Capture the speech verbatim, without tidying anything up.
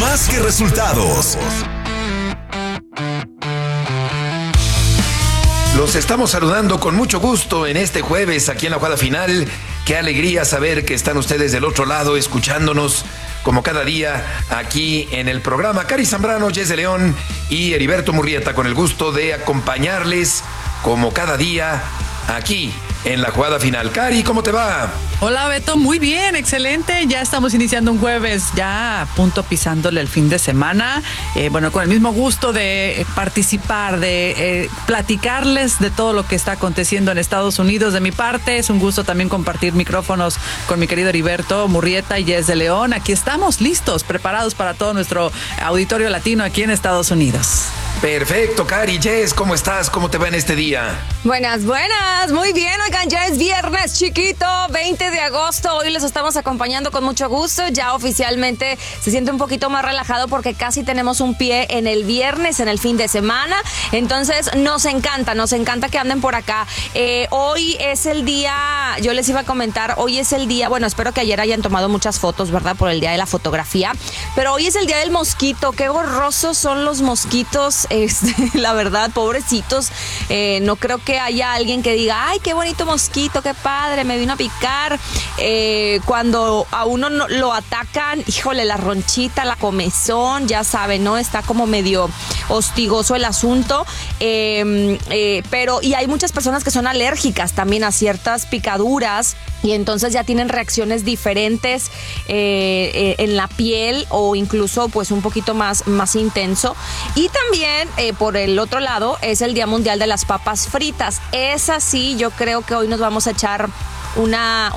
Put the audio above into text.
más que resultados. Los estamos saludando con mucho gusto en este jueves aquí en la jugada final. Qué alegría saber que están ustedes del otro lado escuchándonos como cada día aquí en el programa. Cari Zambrano, Jess de León y Heriberto Murrieta, con el gusto de acompañarles como cada día aquí en la jugada final. Cari, ¿cómo te va? Hola Beto, muy bien, excelente. Ya estamos iniciando un jueves, ya a punto pisándole el fin de semana. Eh, bueno, con el mismo gusto de participar, de eh, platicarles de todo lo que está aconteciendo en Estados Unidos. De mi parte, es un gusto también compartir micrófonos con mi querido Heriberto Murrieta y Jess de León. Aquí estamos listos, preparados para todo nuestro auditorio latino aquí en Estados Unidos. Perfecto, Cari. Jess, ¿cómo estás? ¿Cómo te va en este día? Buenas, buenas, muy bien. Oigan, ya es viernes, chiquito, veinte de agosto. Hoy les estamos acompañando con mucho gusto. Ya oficialmente se siente un poquito más relajado porque casi tenemos un pie en el viernes, en el fin de semana. Entonces nos encanta, nos encanta que anden por acá. Eh, hoy es el día, yo les iba a comentar, hoy es el día, bueno, espero que ayer hayan tomado muchas fotos, ¿verdad? Por el día de la fotografía. Pero hoy es el día del mosquito. Qué horrorosos son los mosquitos. Este, la verdad, pobrecitos. Eh, no creo que haya alguien que diga, ay, qué bonito mosquito, qué padre, me vino a picar. Eh, cuando a uno no, lo atacan, híjole, la ronchita, la comezón, ya saben, ¿no? Está como medio hostigoso el asunto. Eh, eh, pero, y hay muchas personas que son alérgicas también a ciertas picaduras y entonces ya tienen reacciones diferentes eh, eh, en la piel o incluso pues un poquito más, más intenso. Y también Eh, por el otro lado es el Día Mundial de las Papas Fritas. Es así, yo creo que hoy nos vamos a echar una